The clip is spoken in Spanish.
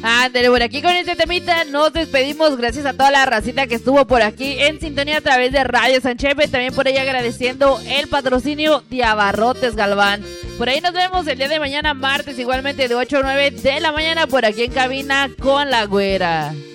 Ándale, por aquí con este temita nos despedimos. Gracias a toda la racita que estuvo por aquí en sintonía a través de Radio San Chepe. También por ahí agradeciendo el patrocinio de Abarrotes Galván. Por ahí nos vemos el día de mañana, martes, igualmente de 8 a 9 de la mañana, por aquí en cabina con la güera.